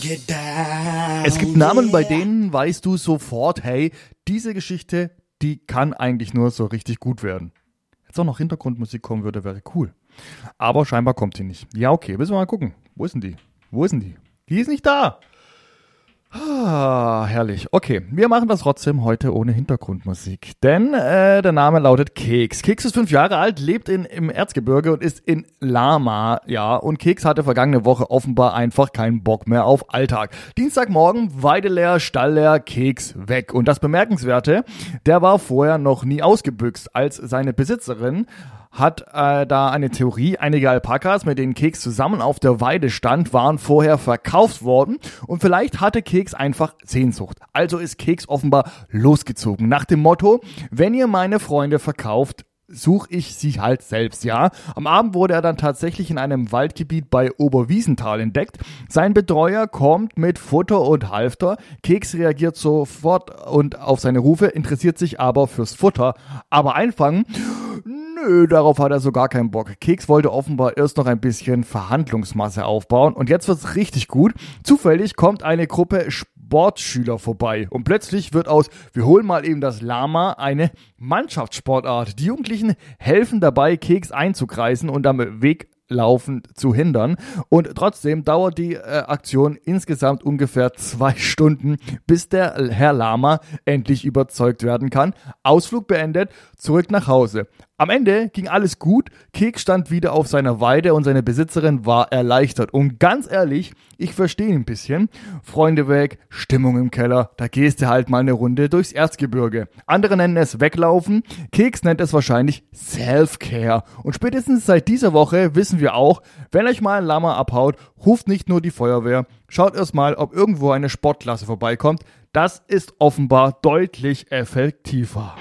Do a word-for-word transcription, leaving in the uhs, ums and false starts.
Get down, Es gibt Namen, yeah. bei denen weißt du sofort, hey, diese Geschichte, die kann eigentlich nur so richtig gut werden. Jetzt auch noch Hintergrundmusik kommen würde, wäre cool. Aber scheinbar kommt sie nicht. Ja, okay, müssen wir mal gucken. Wo ist denn die? Wo ist denn die? Die ist nicht da. Ah, herrlich. Okay, wir machen das trotzdem heute ohne Hintergrundmusik. Denn äh, der Name lautet Keks. Keks ist fünf Jahre alt, lebt in, im Erzgebirge und ist in Lama. Ja, und Keks hatte vergangene Woche offenbar einfach keinen Bock mehr auf Alltag. Dienstagmorgen, Weide leer, Stall leer, Keks weg. Und das Bemerkenswerte, der war vorher noch nie ausgebüxt, als seine Besitzerin hat äh, da eine Theorie. Einige Alpakas, mit denen Keks zusammen auf der Weide stand, waren vorher verkauft worden und vielleicht hatte Keks einfach Sehnsucht. Also ist Keks offenbar losgezogen. Nach dem Motto, wenn ihr meine Freunde verkauft, suche ich sie halt selbst, ja. Am Abend wurde er dann tatsächlich in einem Waldgebiet bei Oberwiesenthal entdeckt. Sein Betreuer kommt mit Futter und Halfter. Keks reagiert sofort und auf seine Rufe, interessiert sich aber fürs Futter. Aber einfangen, nö, darauf hat er so gar keinen Bock. Keks wollte offenbar erst noch ein bisschen Verhandlungsmasse aufbauen und jetzt wird's richtig gut. Zufällig kommt eine Gruppe Sportschüler vorbei und plötzlich wird aus, wir holen mal eben das Lama, eine Mannschaftssportart. Die Jugendlichen helfen dabei, Keks einzukreisen und am Weg laufend zu hindern. Und trotzdem dauert die äh, Aktion insgesamt ungefähr zwei Stunden, bis der Herr Lama endlich überzeugt werden kann. Ausflug beendet, zurück nach Hause. Am Ende ging alles gut, Keks stand wieder auf seiner Weide und seine Besitzerin war erleichtert. Und ganz ehrlich, ich verstehe ihn ein bisschen. Freunde weg, Stimmung im Keller, da gehst du halt mal eine Runde durchs Erzgebirge. Andere nennen es Weglaufen, Keks nennt es wahrscheinlich Self-Care. Und spätestens seit dieser Woche wissen wir auch, wenn euch mal ein Lama abhaut, ruft nicht nur die Feuerwehr, schaut erst mal, ob irgendwo eine Sportklasse vorbeikommt. Das ist offenbar deutlich effektiver.